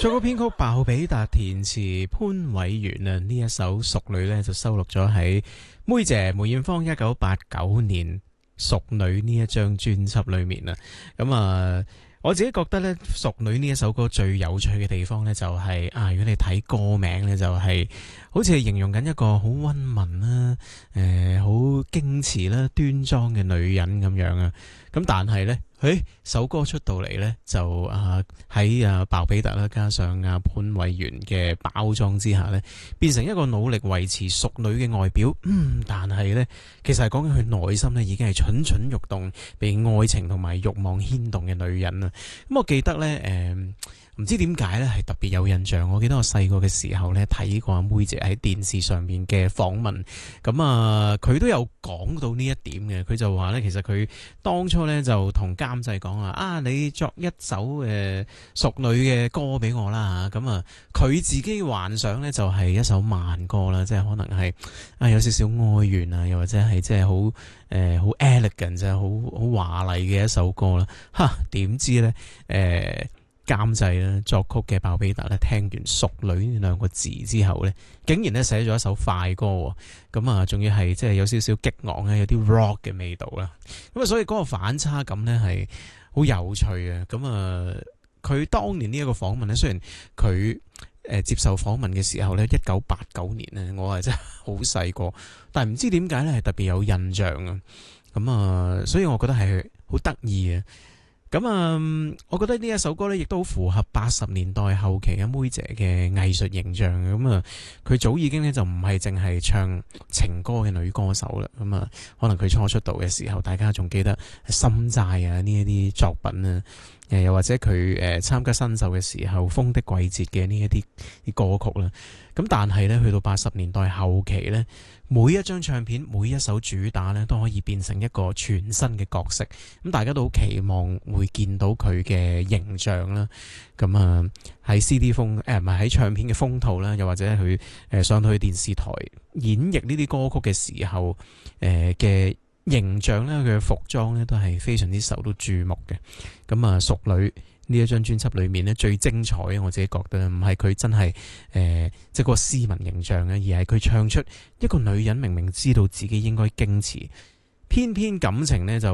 作曲編曲鮑比達，填詞潘偉源啊！呢一首《淑女》呢，就收錄咗喺妹姐梅艷芳1989年《淑女》呢一張專輯裏面啊。咁啊，我自己覺得呢，《淑女》呢一首歌最有趣嘅地方呢，就係如果你睇歌名呢，就係好似係形容緊一個好溫文啦、好矜持啦、端莊嘅女人咁樣啊。咁但係呢，首歌出到嚟呢，就喺鮑比達啦，加上潘偉源嘅包裝之下呢，變成一個努力維持淑女嘅外表。但係呢，其實係講緊佢內心呢，已經係蠢蠢欲動，被愛情同埋慾望牽動嘅女人啊。咁我記得呢，唔知點解呢係特別有印象。我記得我細個嘅時候呢，睇過阿妹姐喺電視上面嘅訪問，咁佢都有講到呢一點嘅。佢就話呢，其實佢當初呢就同監製講你作一首淑女嘅歌俾我啦嚇。咁佢自己幻想呢就係一首慢歌啦，即係可能係有少少哀怨啊，又或者係即係好 elegant 即係好華麗嘅一首歌啦。點知呢？監製咧作曲嘅鮑比達咧，聽完淑女呢兩個字之後咧，竟然咧寫咗一首快歌，咁仲要係即係有少少激昂咧，有啲 rock 嘅味道啦。咁所以嗰個反差感咧係好有趣嘅。咁佢當年呢一個訪問咧，雖然佢接受訪問嘅時候咧，1989年咧，我係真係好細個，但係唔知點解咧係特別有印象啊。咁所以我覺得係好得意啊。咁我覺得呢一首歌咧，亦都好符合80年代後期嘅妹姐嘅藝術形象。咁佢早已經咧就唔係淨係唱情歌嘅女歌手啦。咁可能佢初出道嘅時候，大家仲記得心債呢一啲作品啊，又或者佢參加新秀嘅時候，風的季節嘅呢一啲歌曲啦。咁但係咧，去到80年代後期咧，每一張唱片、每一首主打咧，都可以變成一個全新嘅角色。咁大家都好期望會見到佢嘅形象啦。咁喺 CD 封唔係喺唱片嘅封套啦，又或者佢上到去電視台演繹呢啲歌曲嘅時候嘅形象咧，佢嘅服裝咧都係非常之受到注目嘅。咁淑女呢一張專輯裏面咧，最精彩嘅，我自己覺得唔係佢真係即係個斯文形象咧，而係佢唱出一個女人明明知道自己應該矜持，偏偏感情咧就